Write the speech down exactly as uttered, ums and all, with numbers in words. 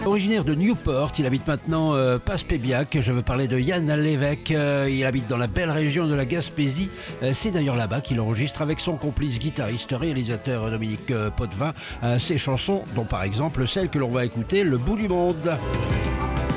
Originaire de Newport, il habite maintenant euh, Passepébiac. Je veux parler de Yann Lévesque. Euh, il habite dans la belle région de la Gaspésie. Euh, c'est d'ailleurs là-bas qu'il enregistre avec son complice guitariste, réalisateur Dominique euh, Potvin, euh, ses chansons, dont par exemple celle que l'on va écouter, Le bout du monde.